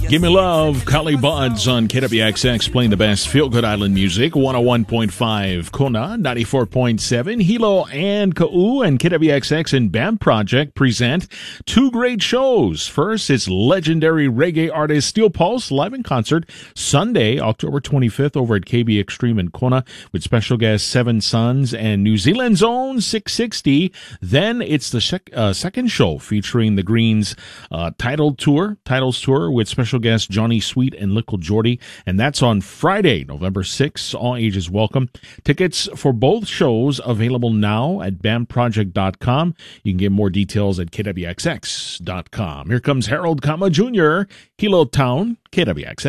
Give Me Love, Kali Buds on KWXX playing the best feel-good island music. 101.5 Kona, 94.7 Hilo and Ka'u, and KWXX and BAM Project present two great shows. First, it's legendary reggae artist Steel Pulse live in concert Sunday, October 25th over at KB Extreme in Kona with special guests Seven Sons and New Zealand's own 660. Then it's the second show featuring the Greens Titles Tour with special guests Johnny Sweet and Little Jordy, and that's on Friday, November 6th. All ages welcome. Tickets for both shows available now at bamproject.com. You can get more details at kwxx.com. Here comes Harold Kama Jr., Hilo Town, KWXX.